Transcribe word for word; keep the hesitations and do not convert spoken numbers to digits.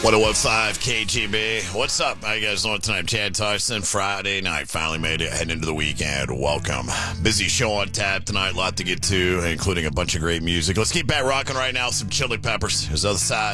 one oh five K G B. What's up? How you guys doing tonight? Chad Tyson, Friday night. Finally made it, heading into the weekend. Welcome. Busy show on tap tonight. A lot to get to, including a bunch of great music. Let's keep back rocking right now. Some Chili Peppers. Here's the other side.